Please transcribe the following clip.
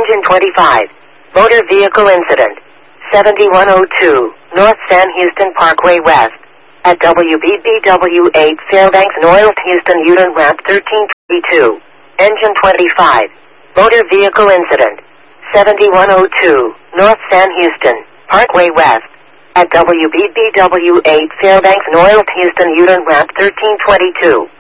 Engine 25. Motor vehicle incident. 7102, North San Houston Parkway West. At WBBW 8 Fairbanks North Houston U-turn ramp 1322. Engine 25. Motor vehicle incident. 7102, North San Houston Parkway West. At WBBW 8 Fairbanks North Houston U-turn ramp 1322.